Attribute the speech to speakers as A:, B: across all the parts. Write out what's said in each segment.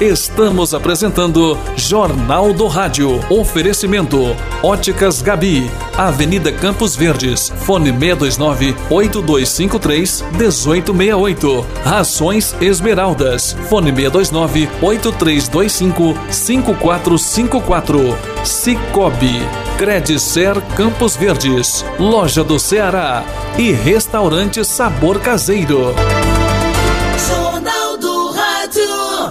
A: Estamos apresentando Jornal do Rádio. Oferecimento Óticas Gabi, Avenida Campos Verdes, fone 629-8253-1868. Rações Esmeraldas, fone 629-8325-5454. Cicobi, Credicer Campos Verdes, Loja do Ceará e Restaurante Sabor Caseiro.
B: Jornal do Rádio.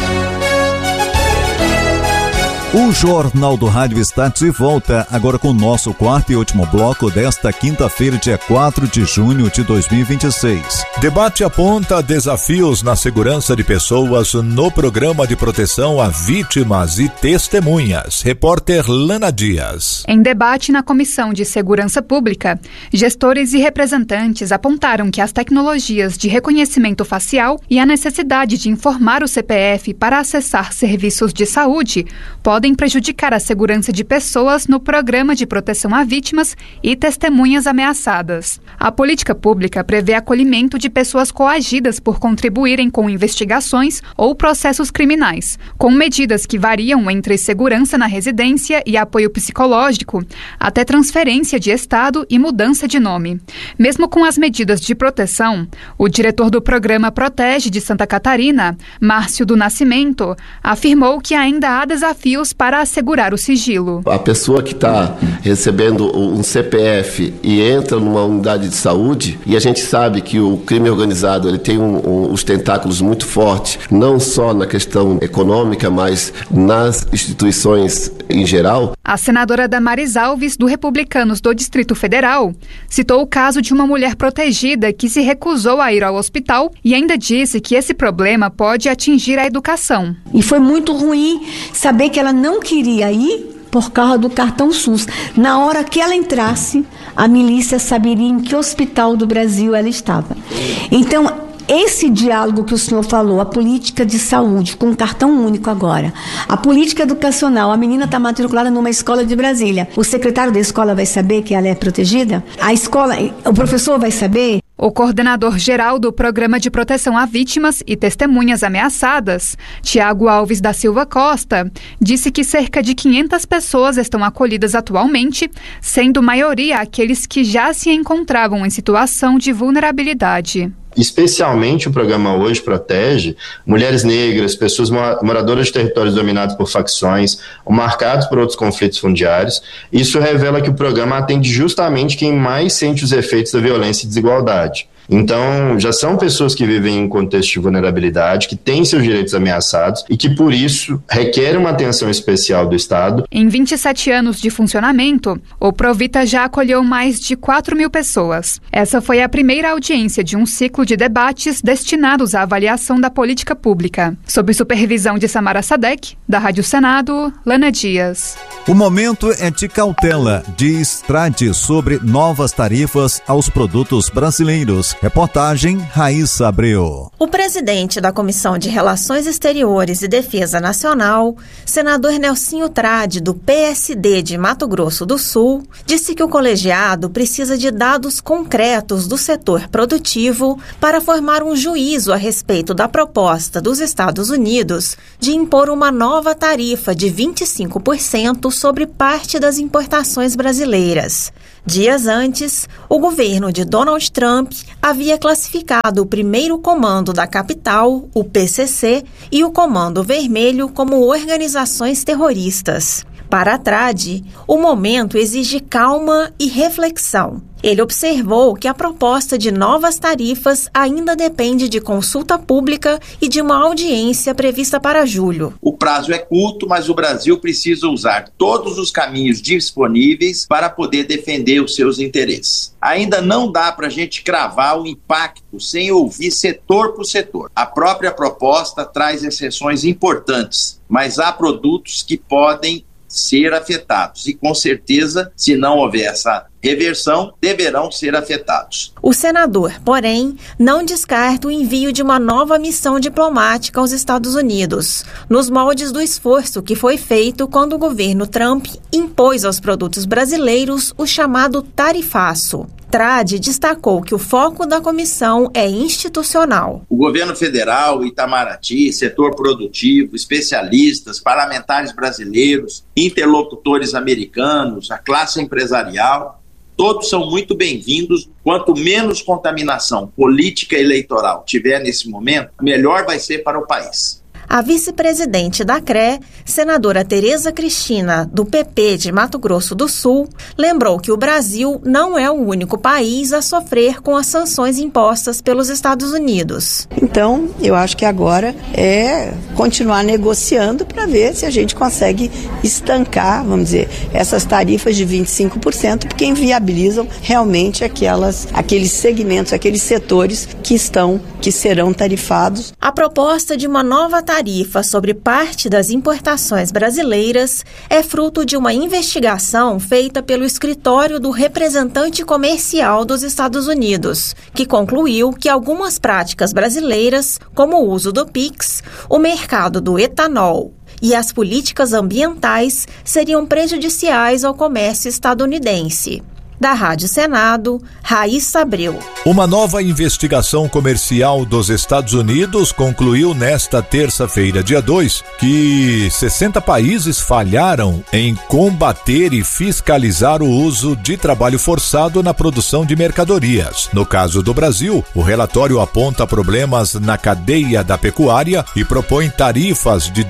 C: O Jornal do Rádio está de volta, agora com o nosso quarto e último bloco desta quinta-feira, dia 4 de junho de 2026.
D: Debate aponta desafios na segurança de pessoas no programa de proteção a vítimas e testemunhas. Repórter Lana Dias.
E: Em debate na Comissão de Segurança Pública, gestores e representantes apontaram que as tecnologias de reconhecimento facial e a necessidade de informar o CPF para acessar serviços de saúde podem prejudicar a segurança de pessoas no programa de proteção a vítimas e testemunhas ameaçadas. A política pública prevê acolhimento de pessoas coagidas por contribuírem com investigações ou processos criminais, com medidas que variam entre segurança na residência e apoio psicológico, até transferência de estado e mudança de nome. Mesmo com as medidas de proteção, o diretor do programa Protege de Santa Catarina, Márcio do Nascimento, afirmou que ainda há desafios para assegurar o sigilo.
F: A pessoa que está recebendo um CPF e entra numa unidade de saúde, e a gente sabe que o crime organizado ele tem os tentáculos muito fortes, não só na questão econômica, mas nas instituições em geral.
E: A senadora Damares Alves, do Republicanos do Distrito Federal, citou o caso de uma mulher protegida que se recusou a ir ao hospital e ainda disse que esse problema pode atingir a educação.
G: E foi muito ruim saber que ela não queria ir por causa do cartão SUS. Na hora que ela entrasse, a milícia saberia em que hospital do Brasil ela estava. Então, esse diálogo que o senhor falou, a política de saúde com cartão único agora, a política educacional, a menina está matriculada numa escola de Brasília, o secretário da escola vai saber que ela é protegida? A escola, o professor vai saber?
E: O coordenador geral do Programa de Proteção a Vítimas e Testemunhas Ameaçadas, Tiago Alves da Silva Costa, disse que cerca de 500 pessoas estão acolhidas atualmente, sendo maioria aqueles que já se encontravam em situação de vulnerabilidade.
H: Especialmente o programa hoje protege mulheres negras, pessoas moradoras de territórios dominados por facções, ou marcados por outros conflitos fundiários. Isso revela que o programa atende justamente quem mais sente os efeitos da violência e desigualdade. Então, já são pessoas que vivem em um contexto de vulnerabilidade, que têm seus direitos ameaçados e que, por isso, requerem uma atenção especial do Estado.
E: Em 27 anos de funcionamento, o Provita já acolheu mais de 4.000 pessoas. Essa foi a primeira audiência de um ciclo de debates destinados à avaliação da política pública. Sob supervisão de Samara Sadek, da Rádio Senado, Lana Dias.
C: O momento é de cautela, diz Trade sobre novas tarifas aos produtos brasileiros. Reportagem Raíssa Abreu.
I: O presidente da Comissão de Relações Exteriores e Defesa Nacional, senador Nelsinho Trade, do PSD de Mato Grosso do Sul, disse que o colegiado precisa de dados concretos do setor produtivo para formar um juízo a respeito da proposta dos Estados Unidos de impor uma nova tarifa de 25% sobre parte das importações brasileiras. Dias antes, o governo de Donald Trump havia classificado o primeiro comando da capital, o PCC, e o Comando Vermelho como organizações terroristas. Para Trade, o momento exige calma e reflexão. Ele observou que a proposta de novas tarifas ainda depende de consulta pública e de uma audiência prevista para julho.
J: O prazo é curto, mas o Brasil precisa usar todos os caminhos disponíveis para poder defender os seus interesses. Ainda não dá para a gente cravar o impacto sem ouvir setor por setor. A própria proposta traz exceções importantes, mas há produtos que podem ser afetados. E, com certeza, se não houver essa reversão deverão ser afetados.
I: O senador, porém, não descarta o envio de uma nova missão diplomática aos Estados Unidos, nos moldes do esforço que foi feito quando o governo Trump impôs aos produtos brasileiros o chamado tarifaço. Trade destacou que o foco da comissão é institucional.
J: O governo federal, Itamaraty, setor produtivo, especialistas, parlamentares brasileiros, interlocutores americanos, a classe empresarial, todos são muito bem-vindos. Quanto menos contaminação política e eleitoral tiver nesse momento, melhor vai ser para o país.
I: A vice-presidente da CRE, senadora Tereza Cristina, do PP de Mato Grosso do Sul, lembrou que o Brasil não é o único país a sofrer com as sanções impostas pelos Estados Unidos.
K: Então, eu acho que agora é continuar negociando para ver se a gente consegue estancar, vamos dizer, essas tarifas de 25%, porque inviabilizam realmente aqueles segmentos, aqueles setores que serão tarifados.
I: A proposta de uma nova tarifa sobre parte das importações brasileiras é fruto de uma investigação feita pelo escritório do representante comercial dos Estados Unidos, que concluiu que algumas práticas brasileiras, como o uso do PIX, o mercado do etanol e as políticas ambientais, seriam prejudiciais ao comércio estadunidense. Da Rádio Senado, Raíssa Abreu.
D: Uma nova investigação comercial dos Estados Unidos concluiu nesta terça-feira, dia 2, que 60 países falharam em combater e fiscalizar o uso de trabalho forçado na produção de mercadorias. No caso do Brasil, o relatório aponta problemas na cadeia da pecuária e propõe tarifas de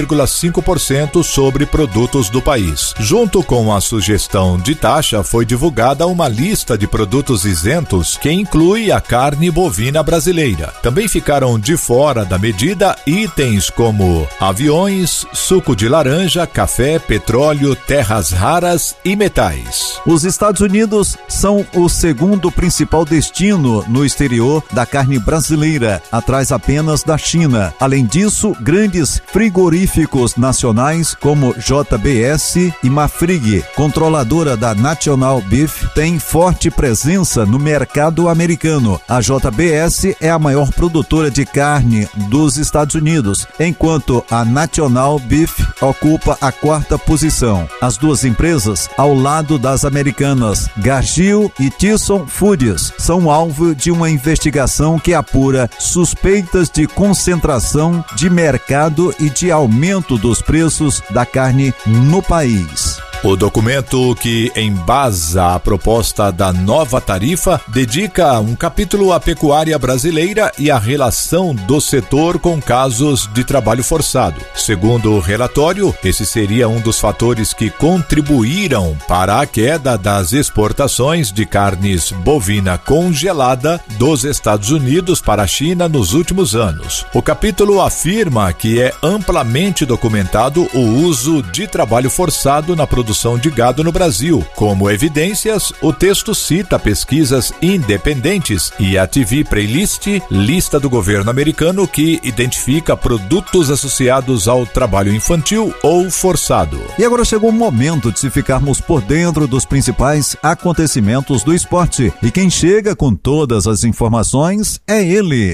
D: 12,5% sobre produtos do país. Junto com a sugestão de taxa, foi divulgada uma lista de produtos isentos que inclui a carne bovina brasileira. Também ficaram de fora da medida itens como aviões, suco de laranja, café, petróleo, terras raras e metais.
C: Os Estados Unidos são o segundo principal destino no exterior da carne brasileira, atrás apenas da China. Além disso, grandes frigoríficos nacionais como JBS e Marfrig, controladora da National Beef, tem forte presença no mercado americano. A JBS é a maior produtora de carne dos Estados Unidos, enquanto a National Beef ocupa a 4ª posição. As duas empresas, ao lado das americanas Cargill e Tyson Foods, são alvo de uma investigação que apura suspeitas de concentração de mercado e de aumento dos preços da carne no país.
D: O documento que embasa a proposta da nova tarifa dedica um capítulo à pecuária brasileira e à relação do setor com casos de trabalho forçado. Segundo o relatório, esse seria um dos fatores que contribuíram para a queda das exportações de carnes bovina congelada dos Estados Unidos para a China nos últimos anos. O capítulo afirma que é amplamente documentado o uso de trabalho forçado na produção de gado no Brasil. Como evidências, o texto cita pesquisas independentes e a TV Playlist, lista do governo americano que identifica produtos associados ao trabalho infantil ou forçado.
C: E agora chegou o momento de se ficarmos por dentro dos principais acontecimentos do esporte. E quem chega com todas as informações é ele.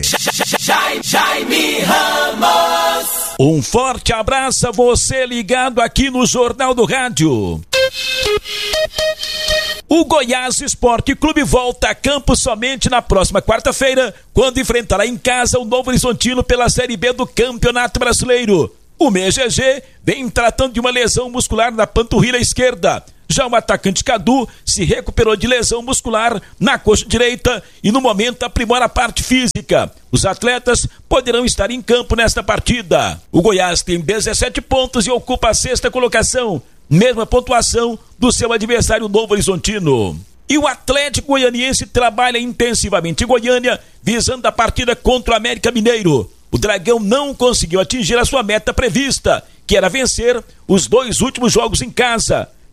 B: Jaime Ramos.
A: Um forte abraço a você ligado aqui no Jornal do Rádio. O Goiás Esporte Clube volta a campo somente na próxima quarta-feira, quando enfrentará em casa o Novo Horizontino pela Série B do Campeonato Brasileiro. O MGG vem tratando de uma lesão muscular na panturrilha esquerda. Já o atacante Cadu se recuperou de lesão muscular na coxa direita e no momento aprimora a parte física. Os atletas poderão estar em campo nesta partida. O Goiás tem 17 pontos e ocupa a 6ª colocação, mesma pontuação do seu adversário Novo Horizontino. E o Atlético Goianiense trabalha intensivamente em Goiânia, visando a partida contra o América Mineiro. O Dragão não conseguiu atingir a sua meta prevista, que era vencer os 2 últimos jogos em casa.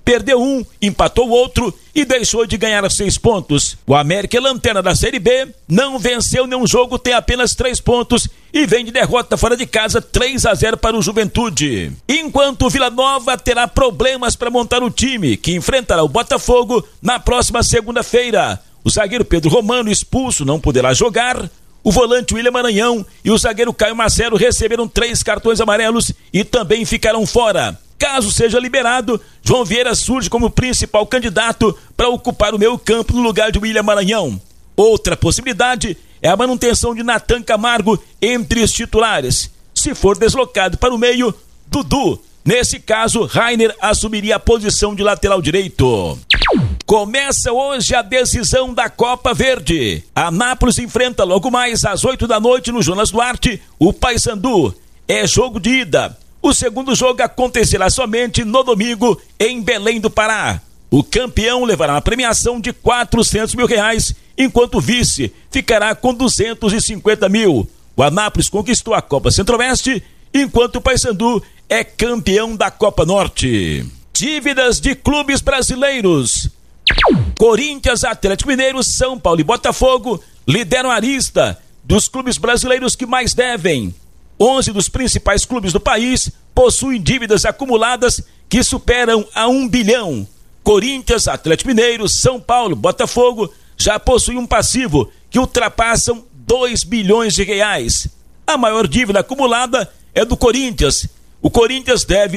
A: perdeu um, empatou o outro e deixou de ganhar 6 pontos. O América, lanterna da Série B, não venceu nenhum jogo, tem apenas 3 pontos e vem de derrota fora de casa 3-0 para o Juventude. Enquanto o Vila Nova terá problemas para montar o time, que enfrentará o Botafogo na próxima segunda-feira. O zagueiro Pedro Romano, expulso, não poderá jogar. O volante William Maranhão e o zagueiro Caio Marcelo receberam 3 cartões amarelos e também ficarão fora. Caso seja liberado, João Vieira surge como principal candidato para ocupar o meio campo no lugar de William Maranhão. Outra possibilidade é a manutenção de Natan Camargo entre os titulares. Se for deslocado para o meio, Dudu. Nesse caso, Rainer assumiria a posição de lateral direito. Começa hoje a decisão da Copa Verde. A Nápoles enfrenta logo mais às 8 da noite no Jonas Duarte o Paysandu. É jogo de ida. O segundo jogo acontecerá somente no domingo em Belém do Pará. O campeão levará uma premiação de R$400 mil, enquanto o vice ficará com 250 mil. O Anápolis conquistou a Copa Centro-Oeste, enquanto o Paysandu é campeão da Copa Norte. Dívidas de clubes brasileiros. Corinthians, Atlético Mineiro, São Paulo e Botafogo lideram a lista dos clubes brasileiros que mais devem. 11 dos principais clubes do país possuem dívidas acumuladas que superam a 1 bilhão. Corinthians, Atlético Mineiro, São Paulo, Botafogo já possuem um passivo que ultrapassam 2 bilhões de reais. A maior dívida acumulada é do Corinthians. O Corinthians deve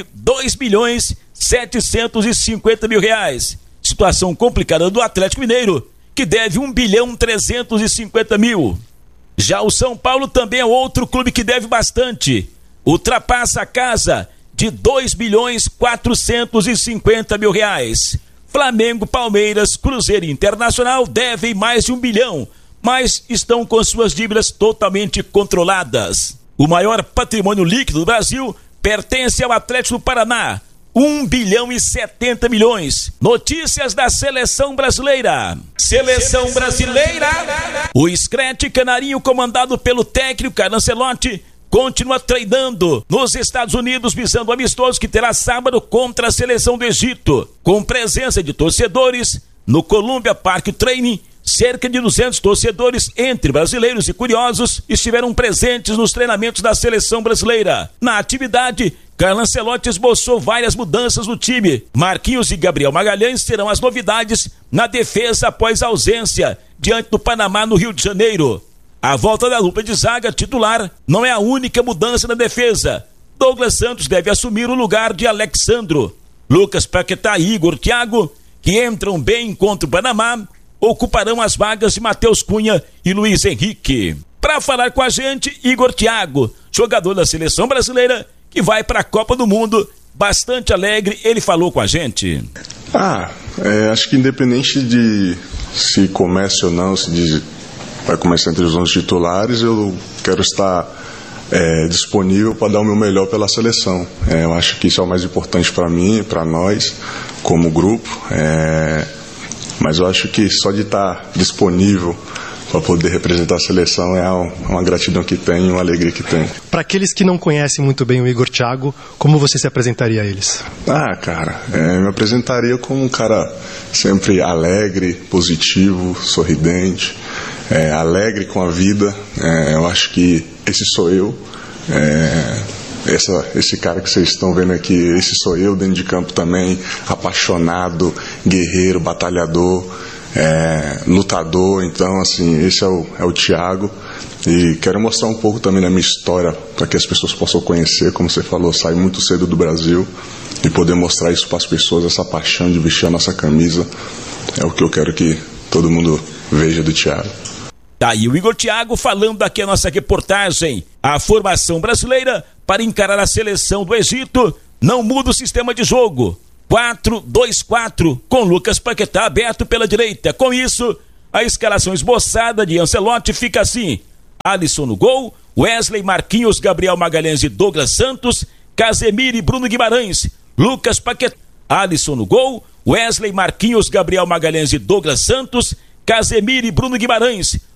A: 2.750 mil reais. Situação complicada do Atlético Mineiro, que deve 1.350 mil. Já o São Paulo também é outro clube que deve bastante. Ultrapassa a casa de 2.450 mil reais. Flamengo, Palmeiras, Cruzeiro e Internacional devem mais de 1 bilhão, mas estão com suas dívidas totalmente controladas. O maior patrimônio líquido do Brasil pertence ao Atlético do Paraná, 1 bilhão e 70 milhões. Notícias da Seleção Brasileira. Seleção Brasileira. O Screte Canarinho, comandado pelo técnico Carlo Ancelotti, continua treinando nos Estados Unidos, visando o amistoso que terá sábado contra a seleção do Egito. Com presença de torcedores no Columbia Park Training, cerca de 200 torcedores, entre brasileiros e curiosos, estiveram presentes nos treinamentos da seleção brasileira. Na atividade, Carlo Ancelotti esboçou várias mudanças no time. Marquinhos e Gabriel Magalhães serão as novidades na defesa após a ausência diante do Panamá no Rio de Janeiro. A volta da dupla de zaga titular não é a única mudança na defesa. Douglas Santos deve assumir o lugar de Alexandro. Lucas Paquetá e Igor Thiago, que entram bem contra o Panamá, ocuparão as vagas de Matheus Cunha e Luiz Henrique. Para falar com a gente, Igor Thiago, jogador da seleção brasileira, que vai para a Copa do Mundo, bastante alegre, ele falou com a gente.
L: Acho que independente de se começa ou não, se vai começar entre os 11 titulares, eu quero estar disponível para dar o meu melhor pela seleção. Eu acho que isso é o mais importante para mim, para nós, como grupo. Mas eu acho que só de estar disponível para poder representar a seleção é uma gratidão que tenho, uma alegria que tenho.
M: Para aqueles que não conhecem muito bem o Igor Thiago, como você se apresentaria a eles?
L: Me apresentaria como um cara sempre alegre, positivo, sorridente, alegre com a vida. Eu acho que esse sou eu. Esse cara que vocês estão vendo aqui, esse sou eu dentro de campo também, apaixonado, guerreiro, batalhador, lutador. Então, assim, esse é o Thiago, e quero mostrar um pouco também da minha história para que as pessoas possam conhecer. Como você falou, saí muito cedo do Brasil, e poder mostrar isso para as pessoas, essa paixão de vestir a nossa camisa, é o que eu quero que todo mundo veja do Thiago.
A: Tá aí o Igor Thiago falando aqui a nossa reportagem. A formação brasileira para encarar a seleção do Egito não muda o sistema de jogo. 4-2-4, com Lucas Paquetá aberto pela direita. Com isso, a escalação esboçada de Ancelotti fica assim: Alisson no gol, Wesley, Marquinhos, Gabriel Magalhães e Douglas Santos, Casemiro e Bruno Guimarães, Lucas Paquetá. Alisson no gol, Wesley, Marquinhos, Gabriel Magalhães e Douglas Santos, Casemiro e Bruno Guimarães,